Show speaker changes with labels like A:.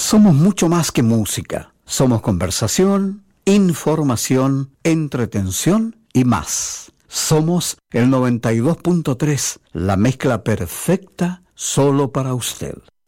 A: Somos mucho más que música. Somos conversación, información, entretención y más. Somos el 92.3, la mezcla perfecta solo para usted.